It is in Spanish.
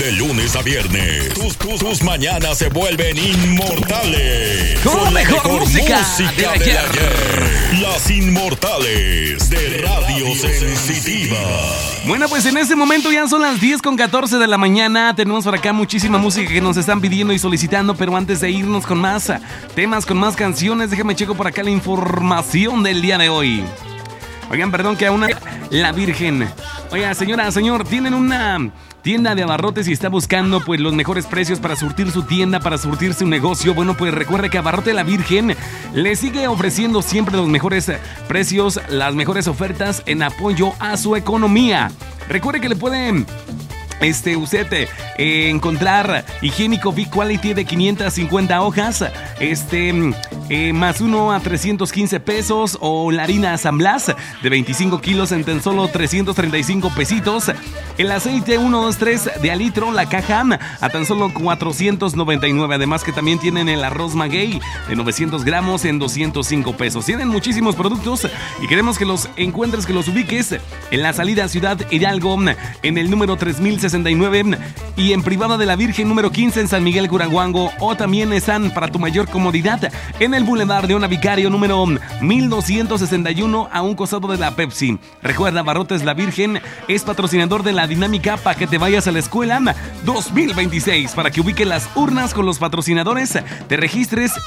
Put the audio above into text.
De lunes a viernes, tus mañanas se vuelven inmortales. Con la mejor música del ayer. Las Inmortales de Radio Sensitiva. Bueno, pues en este momento ya son las 10:14 de la mañana. Tenemos por acá muchísima música que nos están pidiendo y solicitando. Pero antes de irnos con más temas, con más canciones, déjame checo por acá la información del día de hoy. Oigan, perdón que aún la Virgen. Oiga, señora, señor, tienen una tienda de abarrotes y está buscando pues los mejores precios para surtir su tienda, para surtir su negocio. Bueno, pues recuerde que Abarrote La Virgen le sigue ofreciendo siempre los mejores precios, las mejores ofertas en apoyo a su economía. Recuerde que le pueden usted encontrar higiénico Big Quality de 550 hojas, más uno a 315 pesos, o la harina San Blas de 25 kilos en tan solo 335 pesitos. El aceite 123 de al litro, la caja a tan solo 499. Además que también tienen el arroz maguey de 900 gramos en 205 pesos. Tienen muchísimos productos y queremos que los encuentres, que los ubiques en la salida Ciudad Hidalgo, en el número 3069, y en Privada de la Virgen número 15 en San Miguel Curaguango, o también están para tu mayor comodidad en el Boulevard de Ona Vicario número 1261 a un costado de la Pepsi. Recuerda, Abarrotes La Virgen es patrocinador de la dinámica para que te vayas a la escuela 2026. Para que ubique las urnas con los patrocinadores, te registres